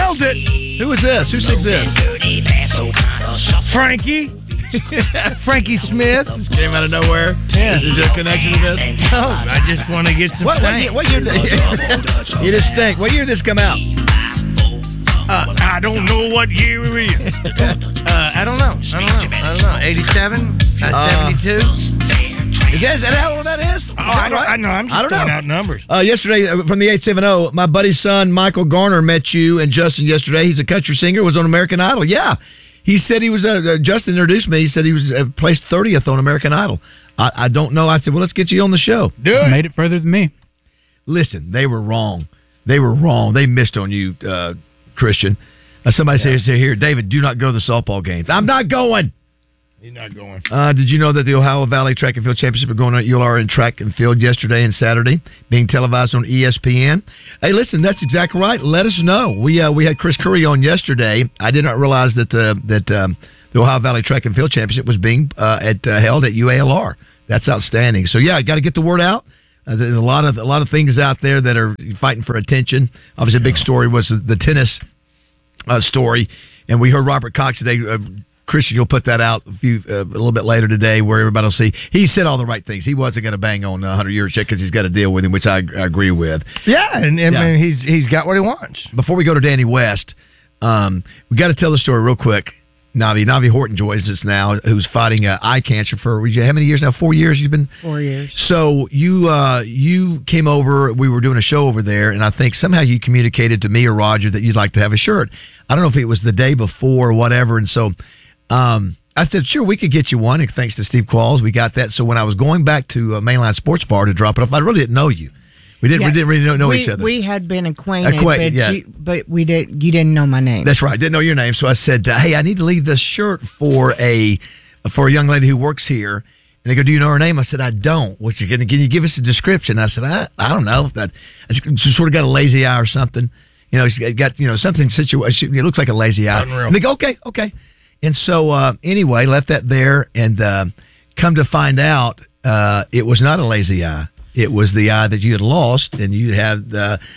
nailed it. Who is this? Who sings this? Frankie. Frankie Smith. This came out of nowhere. Yeah. Is there a connection to this? No, I just want to get some What year you just think. What year did this come out? I don't know what year it is. I don't know. 87? 72? Is that how old that is? I know. I'm just throwing out numbers. Yesterday, from the 870, my buddy's son, Michael Garner, met you and Justin yesterday. He's a country singer, was on American Idol. Yeah. He said he was, Justin introduced me. He said he was placed 30th on American Idol. I don't know. I said, well, let's get you on the show. Do it. Made it further than me. Listen, they were wrong. They missed on you, Christian. Somebody says here, David, do not go to the softball games. I'm not going. He's not going. Did you know that the Ohio Valley Track and Field Championship are going on at ULR in track and field yesterday and Saturday, being televised on ESPN? Hey, listen, that's exactly right. Let us know. We had Chris Curry on yesterday. I did not realize that the Ohio Valley Track and Field Championship was being held at UALR. That's outstanding. So yeah, got to get the word out. There's a lot of things out there that are fighting for attention. Obviously, a big story was the tennis story, and we heard Robert Cox today. Christian, you'll put that out a little bit later today where everybody will see. He said all the right things. He wasn't going to bang on 100 years yet because he's got to deal with him, which I agree with. Yeah, I mean, he's got what he wants. Before we go to Danny West, we got to tell the story real quick. Navi Horton joins us now, who's fighting eye cancer for how many years now? 4 years you've been? 4 years. So you came over, we were doing a show over there, and I think somehow you communicated to me or Roger that you'd like to have a shirt. I don't know if it was the day before or whatever, and so I said, sure, we could get you one, and thanks to Steve Qualls, we got that. So when I was going back to Mainline Sports Bar to drop it off, I really didn't know you. We didn't really know each other. We had been acquainted, but you didn't know my name. That's right, didn't know your name. So I said, hey, I need to leave this shirt for a young lady who works here. And they go, do you know her name? I said, I don't. Can you give us a description? I said, I don't know. She sort of got a lazy eye or something. She's got something situation. It looks like a lazy eye. Unreal. And they go, okay. And so anyway, left that there, and come to find out, it was not a lazy eye. It was the eye that you had lost, and you had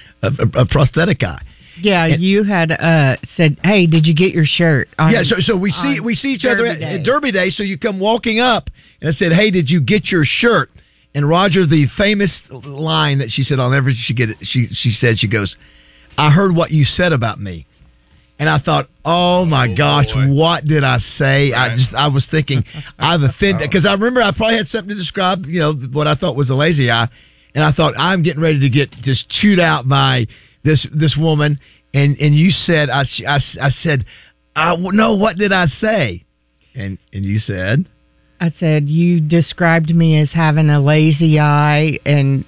a prosthetic eye. Yeah, and you had said, "Hey, did you get your shirt?" So we see each other at Derby Day. So you come walking up, and I said, "Hey, did you get your shirt?" And Roger, the famous line that she said, "I'll never forget it." She said, "She goes, I heard what you said about me." And I thought, oh my gosh, what did I say? Right. I was thinking, I've offended, because I remember I probably had something to describe, what I thought was a lazy eye, and I thought I'm getting ready to get just chewed out by this woman, and you said, I said, no, what did I say? And you said, I said you described me as having a lazy eye, and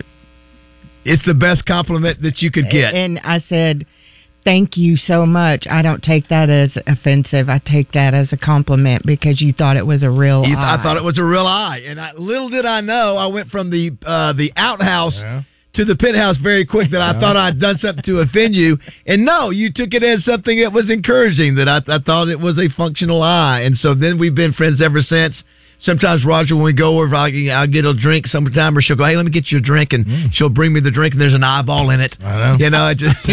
it's the best compliment that you could get. And I said, thank you so much. I don't take that as offensive. I take that as a compliment because you thought it was a real eye. I thought it was a real eye. And little did I know, I went from the outhouse to the penthouse very quick that I thought I'd done something to offend you. And no, you took it as something that was encouraging, that I thought it was a functional eye. And so then we've been friends ever since. Sometimes, Roger, when we go over, I'll get a drink sometime, or she'll go, hey, let me get you a drink, and she'll bring me the drink, and there's an eyeball in it. I know. It just,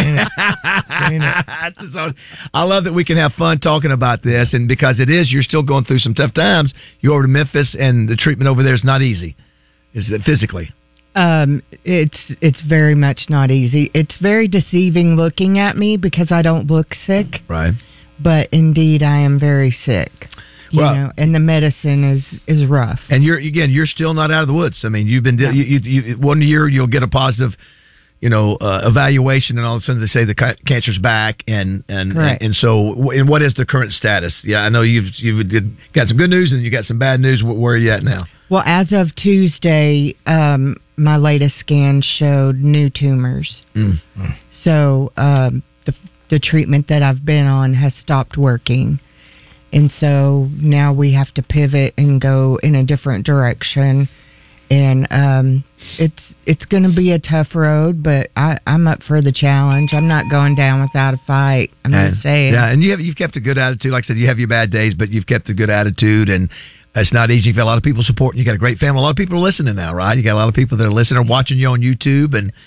So, I love that we can have fun talking about this, and because you're still going through some tough times. You're over to Memphis, and the treatment over there is not easy. Is it physically? It's very much not easy. It's very deceiving looking at me because I don't look sick. Right. But indeed, I am very sick. And the medicine is rough. And you're still not out of the woods. I mean, you've been you 1 year you'll get a positive, evaluation, and all of a sudden they say the cancer's back, and so what is the current status? Yeah, I know you've got some good news and you got some bad news. Where are you at now? Well, as of Tuesday, my latest scan showed new tumors. So the treatment that I've been on has stopped working. And so now we have to pivot and go in a different direction. And it's going to be a tough road, but I'm up for the challenge. I'm not going down without a fight. I'm just saying. Yeah, and you've kept a good attitude. Like I said, you have your bad days, but you've kept a good attitude, and it's not easy. You've got a lot of people supporting. You got a great family. A lot of people are listening now, right? You got a lot of people that are listening or watching you on YouTube, and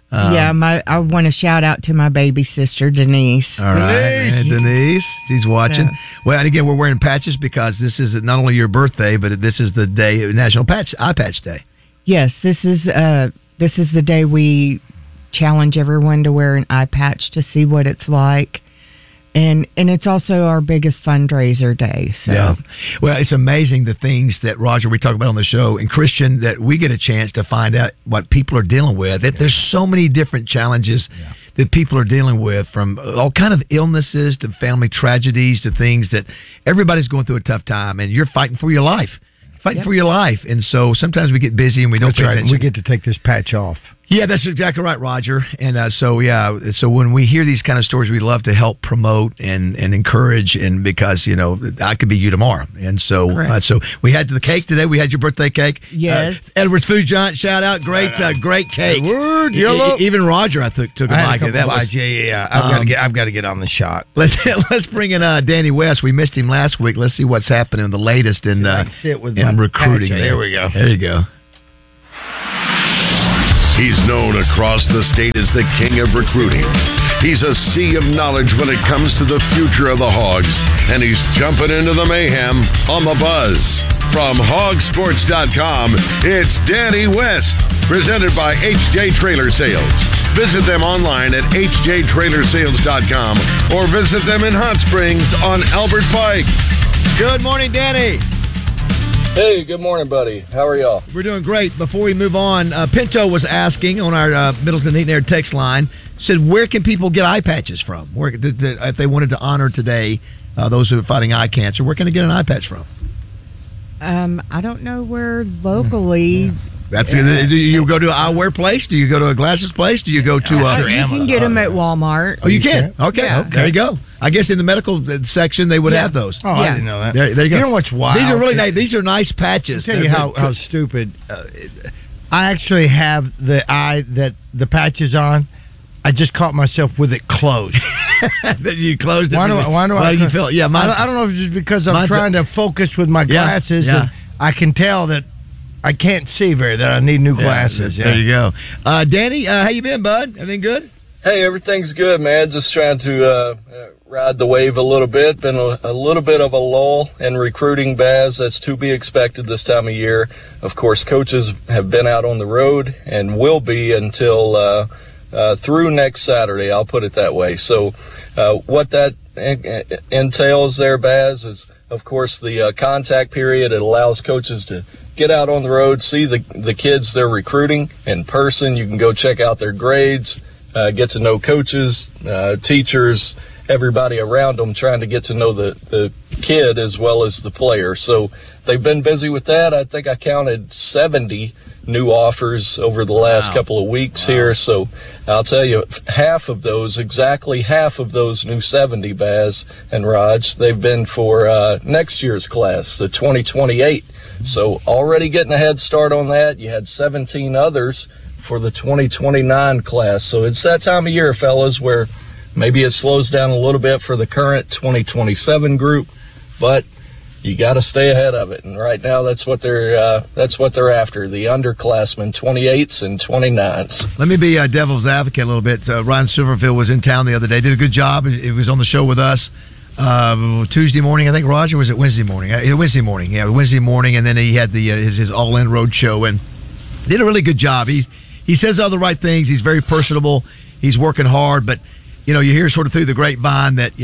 I want to shout out to my baby sister, Denise. All right, Denise. She's watching. Yeah. Well, and again, we're wearing patches because this is not only your birthday, but this is the day, National Eye Patch Day. Yes, this is the day we challenge everyone to wear an eye patch to see what it's like. And it's also our biggest fundraiser day. So. Yeah. Well, it's amazing the things that, Roger, we talk about on the show, and Christian, that we get a chance to find out what people are dealing with. There's so many different challenges that people are dealing with, from all kind of illnesses to family tragedies to things that everybody's going through a tough time, and you're fighting for your life. For your life. And so sometimes we get busy and we don't pay attention. We get to take this patch off. Yeah, that's exactly right, Roger. And so when we hear these kind of stories, we love to help promote and encourage, and because, I could be you tomorrow. And so so we had the cake today. We had your birthday cake. Yes. Edwards Food Giant, shout out. Great cake. Edward, even Roger, I took a bite of that. I've got to get on the shot. Let's bring in Danny West. We missed him last week. Let's see what's happening, the latest in recruiting. There we go. There you go. He's known across the state as the king of recruiting. He's a sea of knowledge when it comes to the future of the Hogs, and he's jumping into the mayhem on the Buzz. From Hogsports.com, it's Danny West, presented by HJ Trailer Sales. Visit them online at hjtrailersales.com or visit them in Hot Springs on Albert Pike. Good morning, Danny. Hey, good morning, buddy. How are y'all? We're doing great. Before we move on, Pinto was asking on our Middleton Heat and Air text line, said, where can people get eye patches from? Where, if they wanted to honor today those who are fighting eye cancer, where can they get an eye patch from? I don't know where locally. That's do you go to an eyewear place? Do you go to a glasses place? Do you go to you can get them at Walmart. Oh, you can? Okay. There you go. I guess in the medical section they would have those. Oh, I didn't know that. There you go. You know what's wild? These are really nice. These are nice patches. I'll tell you how stupid. I actually have the eye that the patch is on. I just caught myself with it closed. That you closed it. Why do you feel? Yeah, I don't know if it's just because I'm trying to focus with my glasses. Yeah. I can tell that I can't see that I need new glasses. There you go. Danny, how you been, bud? Everything good? Hey, everything's good, man. Just trying to ride the wave a little bit. Been a little bit of a lull in recruiting, Baz. That's to be expected this time of year. Of course, coaches have been out on the road and will be until through next Saturday. I'll put it that way. So what that entails there, Baz, is, of course, the contact period. It allows coaches to get out on the road, see the kids they're recruiting in person. You can go check out their grades, get to know coaches, teachers, everybody around them, trying to get to know the kid as well as the player. So they've been busy with that. I think I counted 70 new offers over the last couple of weeks here. So I'll tell you, exactly half of those new 70, Baz and Raj, they've been for next year's class, the 2028. So already getting a head start on that. You had 17 others for the 2029 class. So it's that time of year, fellas, where maybe it slows down a little bit for the current 2027 group, but you got to stay ahead of it. And right now, that's what they're after: the underclassmen, 28s and 29s. Let me be devil's advocate a little bit. Ryan Silverfield was in town the other day. Did a good job. He was on the show with us Tuesday morning, I think. Roger, was it Wednesday morning? Wednesday morning. Yeah, Wednesday morning, and then he had his All In Road show and did a really good job. He says all the right things. He's very personable. He's working hard, but you hear sort of through the grapevine that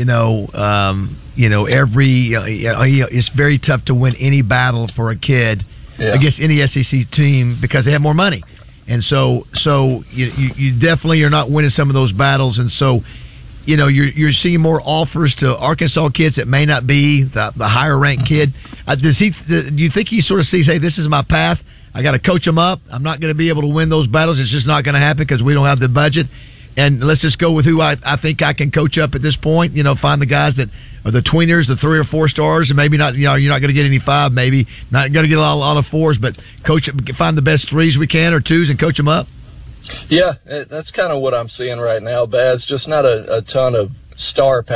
it's very tough to win any battle for a kid against any SEC team because they have more money, and so you definitely are not winning some of those battles, and so you're seeing more offers to Arkansas kids that may not be the higher ranked kid. Do you think he sort of sees, hey, this is my path? I got to coach them up. I'm not going to be able to win those battles. It's just not going to happen because we don't have the budget. And let's just go with who I think I can coach up at this point. Find the guys that are the tweeners, the 3 or 4 stars, and maybe not. You're not going to get any 5, maybe not going to get a lot of 4s, but find the best 3s we can or 2s and coach them up. Yeah, that's kind of what I'm seeing right now, Baz. Just not a ton of star power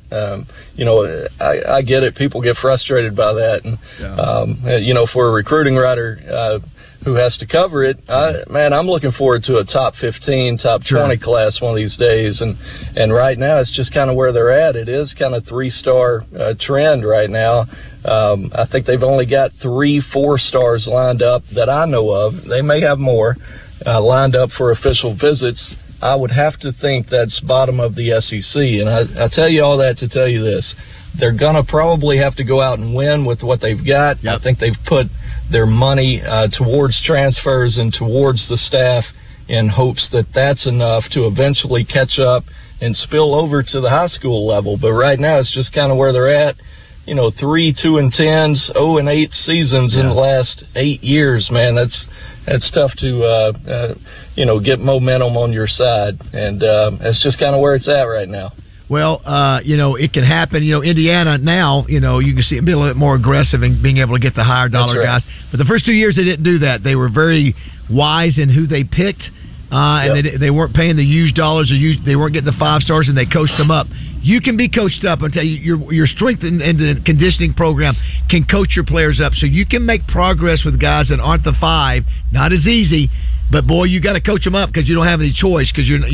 I get it. People get frustrated by that, and for a recruiting writer who has to cover it, I'm looking forward to a top 15, top 20 class one of these days, and right now it's just kind of where they're at. It is kind of 3-star trend right now. I think they've only got 3 4-stars lined up that I know of. They may have more lined up for official visits. I would have to think that's bottom of the SEC, and I tell you all that to tell you this. They're going to probably have to go out and win with what they've got. Yep. I think they've put their money towards transfers and towards the staff in hopes that that's enough to eventually catch up and spill over to the high school level. But right now it's just kind of where they're at. 3 2-10s, 0-8 seasons in the last 8 years, man. That's tough to get momentum on your side, and that's just kind of where it's at right now. Well, it can happen. Indiana now, you can see it be a little bit more aggressive in being able to get the higher dollar guys. But the first 2 years they didn't do that. They were very wise in who they picked, and they weren't paying the huge dollars, they weren't getting the 5 stars, and they coached them up. You can be coached up. I'll tell you, your strength and the conditioning program can coach your players up, so you can make progress with guys that aren't the 5. Not as easy, but boy, you got to coach them up because you don't have any choice because you're